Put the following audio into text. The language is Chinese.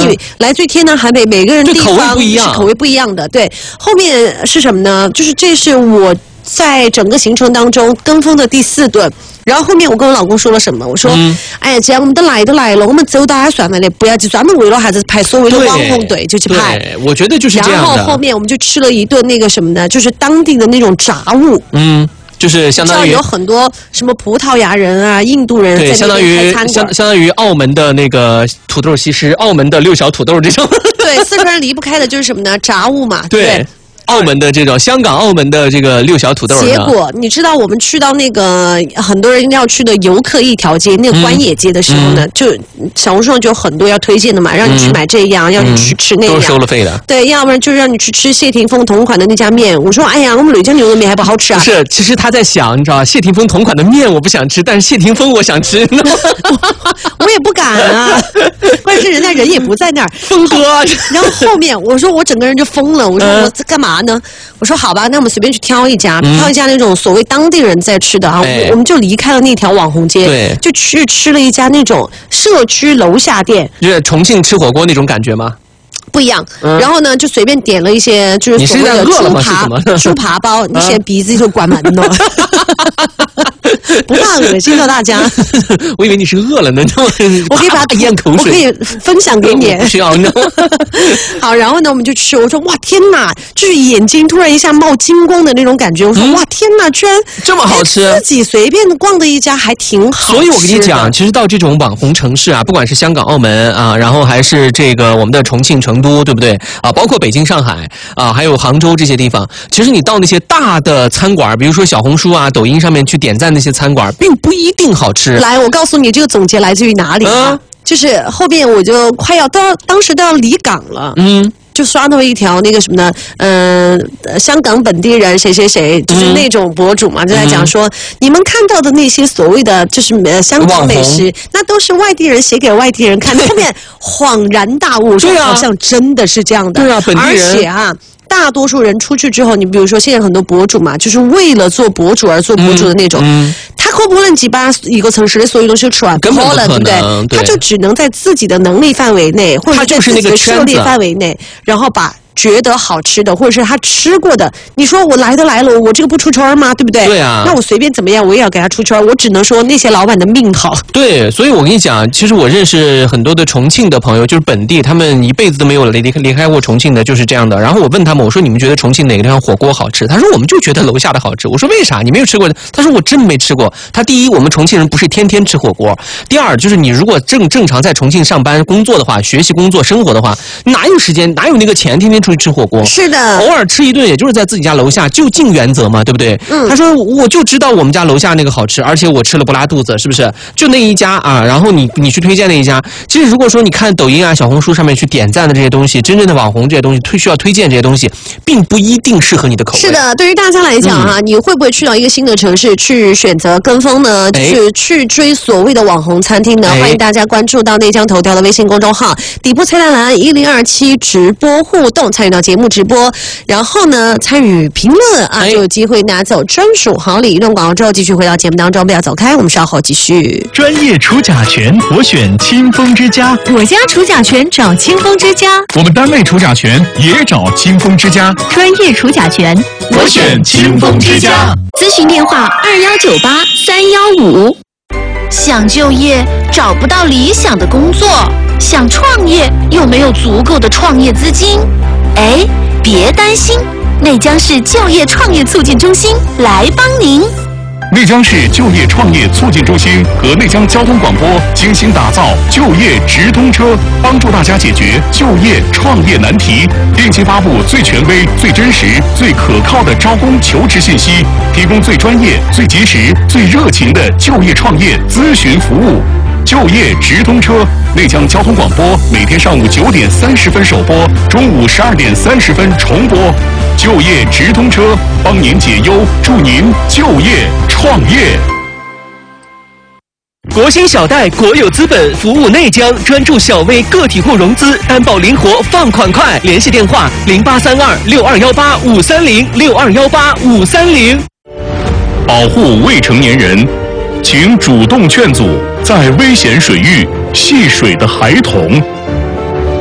你来自于天南海北，每个人地方是口味不一样的。对，后面是什么呢？就是这是我在整个行程当中跟风的第4顿。然后后面我跟我老公说了什么？我说，哎呀，既然我们都来了，我们走到还算了嘞，不要去专门为了啥子排所谓的网红队就去排。 对，我觉得就是这样的。 然后后面我们就吃了一顿那个什么呢？就是当地的那种炸物。 就是相当于有很多什么葡萄牙人啊、印度人在那边开餐馆， 相当于澳门的那个土豆西施、澳门的6小土豆这种。 对，四川人离不开的就是什么呢？炸物嘛。对。 澳门的这种香港、澳门的这个6小土豆。 结果你知道，我们去到那个很多人要去的游客一条街，那个关野街的时候呢，就小红书上就有很多要推荐的嘛，让你去买这样，要你去吃那样， 都收了费的。 对，要不然就让你去吃谢霆锋同款的那家面。我说，哎呀，我们内江牛肉面还不好吃啊。 不是，其实他在想，你知道，谢霆锋同款的面我不想吃，但是谢霆锋我想吃。 我也不敢啊，关键是人家人也不在那儿。 峰哥。 然后后面我说我整个人就疯了，我说我在干嘛呢？我说好吧，那我们随便去挑一家那种所谓当地人在吃的啊，我们就离开了那条网红街， 对， 就去吃了一家那种社区楼下店， 就是重庆吃火锅那种感觉吗？ 不一样，然后呢，就随便点了一些就是所谓的猪扒包，你现在鼻子就关门了。不怕恶心到大家。 我以为你是饿了呢， 我可以把它咽口水， 我可以分享给你。 不需要呢。 好，然后呢，我们就吃。我说哇天哪，就是眼睛突然一下冒金光的那种感觉。我说哇天哪，居然这么好吃！ 自己随便逛的一家还挺好吃的。 所以我跟你讲，其实到这种网红城市啊，不管是香港、澳门啊，然后还是这个我们的重庆、成都，对不对啊？包括北京、上海啊，还有杭州这些地方，其实你到那些大的餐馆，比如说小红书啊、抖音上面去点赞那些餐馆，并不一定好吃。 来，我告诉你，这个总结来自于哪里啊？就是后边我就快要当时都要离港了，就刷到一条那个什么呢？香港本地人谁谁谁，就是那种博主嘛，就在讲说，你们看到的那些所谓的就是香港美食，那都是外地人写给外地人看的。后面恍然大悟，说好像真的是这样的。 对啊，本地人。 而且啊。大多数人出去之后，你比如说现在很多博主嘛，就是为了做博主而做博主的那种，他可不能去把一个城市的所有东西吃完， 根本不可能， 对不对？他就只能在自己的能力范围内，或者在自己的涉猎范围内，然后把觉得好吃的，或者是他吃过的，你说我来了，我这个不出圈吗？对不对？ 对啊。 那我随便怎么样，我也要给他出圈。我只能说那些老板的命好。 对，所以我跟你讲，其实我认识很多的重庆的朋友，就是本地，他们一辈子都没有离开过重庆的，就是这样的。然后我问他们，我说你们觉得重庆哪个地方火锅好吃？他说我们就觉得楼下的好吃。我说为啥？你没有吃过？他说我真没吃过。他第一，我们重庆人不是天天吃火锅；第二，就是你如果正常在重庆上班工作的话，学习工作生活的话，哪有时间，哪有那个钱天天出去吃火锅？ 是的， 偶尔吃一顿，也就是在自己家楼下，就近原则嘛，对不对？他说我就知道我们家楼下那个好吃，而且我吃了不拉肚子，是不是？就那一家啊，然后你去推荐那一家。其实如果说你看抖音啊、小红书上面去点赞的这些东西，真正的网红这些东西，需要推荐这些东西，并不一定适合你的口味。 是的，对于大家来讲啊，你会不会去到一个新的城市去选择跟风呢？就是去追所谓的网红餐厅呢？欢迎大家关注到内江头条的微信公众号，底部菜单栏1027直播互动，参与到节目直播，然后呢参与评论啊，就有机会拿走专属好礼。一段广告之后，继续回到节目当中，不要走开，我们稍后继续。 专业除甲醛，我选清风之家。 我家除甲醛找清风之家。 我们单位除甲醛也找清风之家。 专业除甲醛， 我选清风之家。 咨询电话2198-315。想就业找不到理想的工作，想创业又没有足够的创业资金，别担心，内江市就业创业促进中心来帮您。 内江市就业创业促进中心和内江交通广播精心打造就业直通车，帮助大家解决就业创业难题，定期发布最权威、最真实、最可靠的招工求职信息，提供最专业、最及时、最热情的就业创业咨询服务。就业直通车，内江交通广播每天上午9点30分首播，中午12点30分重播。就业直通车，帮您解忧，祝您就业创业。 国兴小贷国有资本服务内江，专注小微个体户融资，担保灵活，放款快。联系电话0832-6218-530，6218-530。 保护未成年人，请主动劝阻在危险水域戏水的孩童。